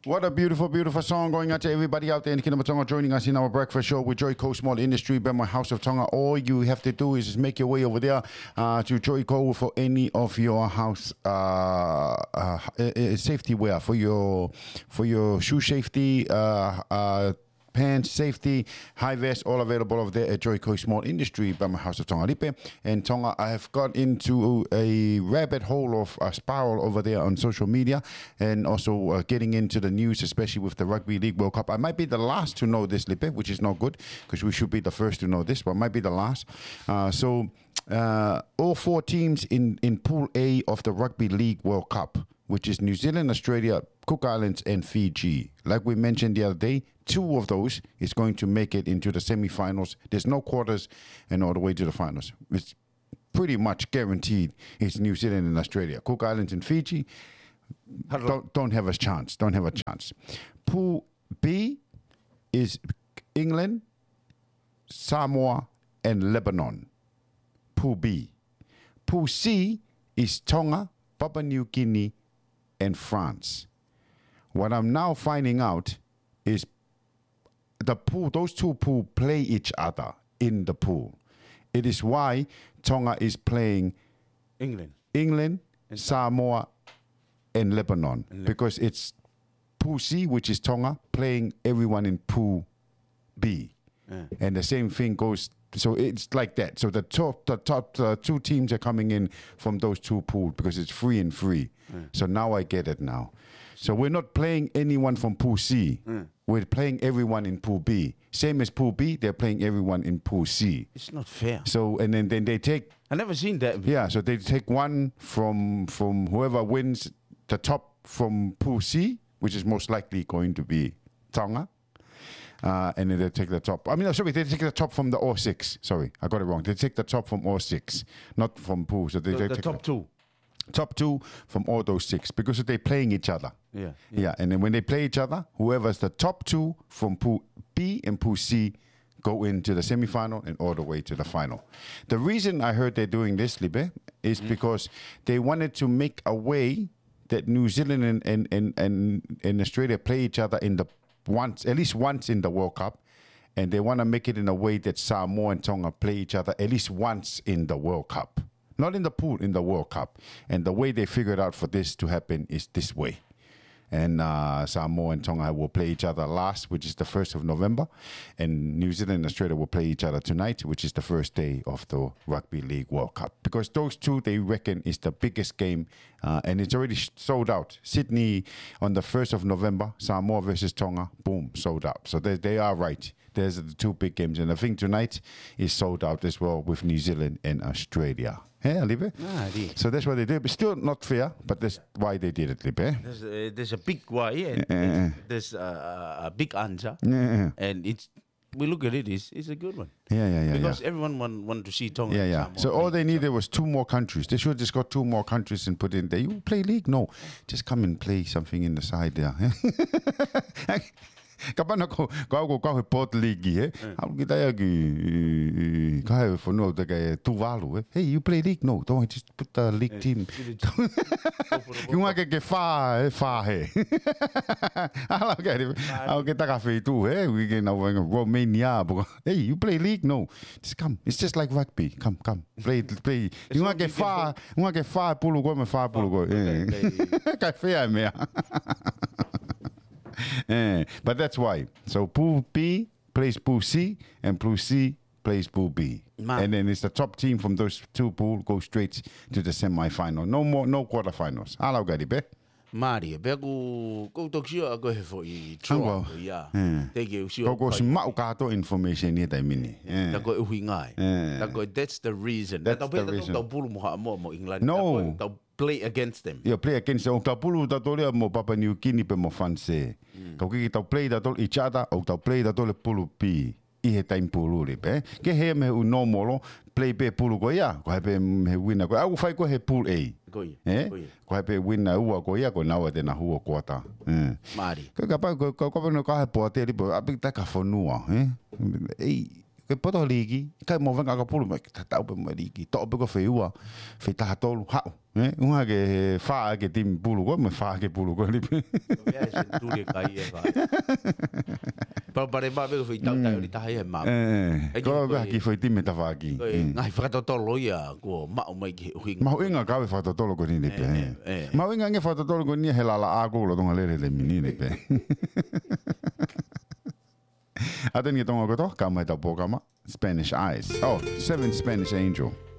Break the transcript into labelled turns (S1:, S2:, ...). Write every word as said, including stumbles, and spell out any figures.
S1: What a beautiful, beautiful song going out to everybody out there in the Kingdom of Tonga joining us in our breakfast show with Joy Co Small Industry, Bema House of Tonga. All you have to do is just make your way over there uh, to Joy Co for any of your house uh, uh, safety wear, for your for your shoe safety, uh, uh, pants, safety, high vest, all available over there at Joy Co Small Industry, Bama House of Tonga Ripe. And Tonga, I have got into a rabbit hole of a spiral over there on social media, and also uh, getting into the news, especially with the Rugby League World Cup. I might be the last to know this, Lipe, which is not good, because we should be the first to know this, but I might be the last. Uh, so uh, all four teams in, in Pool A of the Rugby League World Cup, which is New Zealand, Australia, Cook Islands, and Fiji. Like we mentioned the other day, two of those is going to make it into the semifinals. There's no quarters and all the way to the finals. It's pretty much guaranteed it's New Zealand and Australia. Cook Islands and Fiji don't, don't have a chance. Don't have a chance. Pool B is England, Samoa, and Lebanon. Pool B. Pool C is Tonga, Papua New Guinea, and France. What I'm now finding out is the pool, those two pools play each other in the pool. It is why Tonga is playing
S2: England,
S1: England, and Samoa, and Lebanon, and Le- because it's Pool C, which is Tonga, playing everyone in Pool B, yeah. And the same thing goes. So it's like that. So the top, the top uh, two teams are coming in from those two pools because it's free and free. Mm. So now I get it now. So we're not playing anyone from Pool C. Mm. We're playing everyone in Pool B. Same as Pool B, they're playing everyone in Pool C.
S2: It's not fair.
S1: So and then, then they take.
S2: I never seen that before.
S1: Yeah. So they take one from from whoever wins the top from Pool C, which is most likely going to be Tonga. Uh, and then they take the top. I mean, sorry, they take the top from the all six. Sorry, I got it wrong. They take the top from all six, not from pool. So they,
S2: the,
S1: they
S2: the
S1: take
S2: top
S1: the
S2: two.
S1: Top two from all those six because they're playing each other.
S2: Yeah,
S1: yeah. Yeah. And then when they play each other, whoever's the top two from Pool B and Pool C go into the semifinal and all the way to the final. The reason I heard they're doing this, Libe, is mm. because they wanted to make a way that New Zealand and, and, and, and, and Australia play each other in the once, at least once in the World Cup, and they want to make it in a way that Samoa and Tonga play each other at least once in the World Cup. Not in the pool, in the World Cup. And the way they figured out for this to happen is this way. And uh, Samoa and Tonga will play each other last, which is the first of November. And New Zealand and Australia will play each other tonight, which is the first day of the Rugby League World Cup. Because those two, they reckon, is the biggest game. Uh, and it's already sold out. Sydney on the first of November, Samoa versus Tonga, boom, sold out. So they, they are right. There's the two big games. And I think tonight is sold out as well with New Zealand and Australia. Yeah, Libe?
S2: Ah,
S1: so that's what they did. But still not fair, but that's why they did it, Libe.
S2: There's a, there's a big why, and
S1: yeah.
S2: there's a, a big answer.
S1: Yeah.
S2: And it's we look at it, it's, it's a good one.
S1: Yeah, yeah, yeah.
S2: Because
S1: yeah.
S2: everyone want, want to see Tonga.
S1: Yeah, yeah. So all they needed was two more countries. They should have just got two more countries and put in there. You play league? No. Just come and play something in the side there. Kapana ko ko ko ko port league eh how kita ya ki ka for no the guy Tuvalu eh hey you play league no don't just put the league team you want to get far far hey ala ka au kita ka fe tu eh we can now Romania hey you play league no just come it's just like rugby come come play play you want to get far you want to get far pulu go me far pulu go eh ka fe me Eh, but that's why. So Pool B plays Pool C, and Pool C plays Pool B. Man. And then it's the top team from those two pools go straight to the semi-final. No more, no quarterfinals. Hello, Garibe.
S2: Mari, begu ko toksio ako he fo I tro ya. Thank you.
S1: Ko ko sma ka to information ni dai mini.
S2: Da ko hui ngai. Da ko that's the reason.
S1: That's the reason.
S2: Da pulu mo mo mo England.
S1: No.
S2: Da play against them.
S1: Yeah, play against them. Da pulu da tole mo Papua New Guinea pe mo France. Ka ki ta play da tole each other o ta play da tole pulu pi. I he time pulu le pe. Ke he me u no molo play pe pulu ko ya. Ko he pe me wina ko. Au fai ko he pool A. Eh? Ko he pe wina ua ko ia ko nawa de na hua kota. Eh.
S2: Mari.
S1: Ko ka pa ko ko no ka he po te ri po abi ta ka fonua, eh? Ei, ko poto ligi, ka mo vanga ka pulu me ta ta pe mo ligi. To pe ko fe ua. Fe ta tolu ha. Eh, unha que fa que tim pulu ko, me fa que pulu ko lipe.
S2: Ya se tu le kai e fa. Pa pare ba be foi tau tau ni tai e ma.
S1: Eh, ko ba ki foi tim ta fa ki.
S2: Ngai fa to tolo ia ko ma o mai ki hui.
S1: Ma inga ka fa to tolo ko ni lipe. Ma inga nge fa to tolo ko ni hela la a ko lo tonga le le mini lipe. Aten ki tonga ko to, ka mai ta po kama. Spanish Eyes. Oh, Seven Spanish Angel.